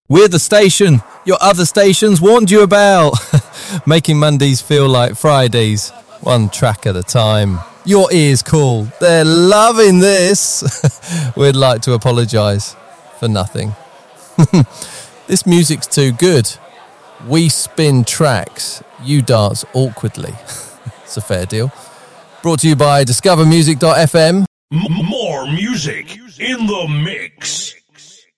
We're the station your other stations warned you about. Making Mondays feel like Fridays, one track at a time. Your ears cool. They're loving this. We'd like to apologise for nothing. This music's too good. We spin tracks. You dance awkwardly. It's a fair deal. Brought to you by discovermusic.fm. More music in the mix.